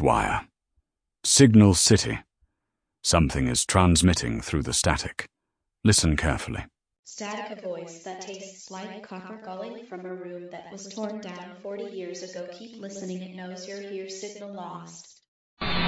wire. Signal City. Something is transmitting through the static. Listen carefully. Static, a voice that tastes like copper calling from a room that was torn down 40 years ago. Keep listening, it knows you're here. Signal lost.